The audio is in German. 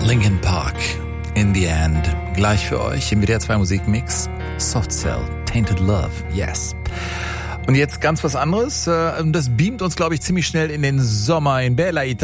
Linkin Park, In the End. Gleich für euch im WDR 2 Musikmix. Soft Cell, Tainted Love, yes. Und jetzt ganz was anderes. Das beamt uns, glaube ich, ziemlich schnell in den Sommer in Bella Italia.